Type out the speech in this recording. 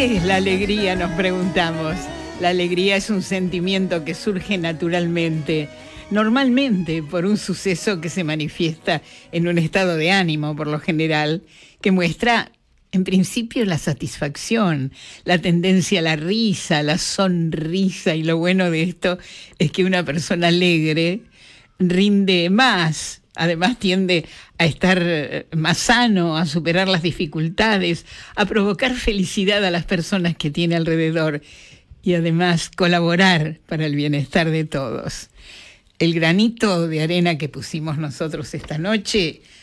¿Qué es la alegría?, nos preguntamos. La alegría es un sentimiento que surge naturalmente, normalmente por un suceso que se manifiesta en un estado de ánimo, por lo general, que muestra, en principio, la satisfacción, la tendencia a la risa, la sonrisa, y lo bueno de esto es que una persona alegre rinde más. Además tiende a estar más sano, a superar las dificultades, a provocar felicidad a las personas que tiene alrededor y además colaborar para el bienestar de todos. El granito de arena que pusimos nosotros esta noche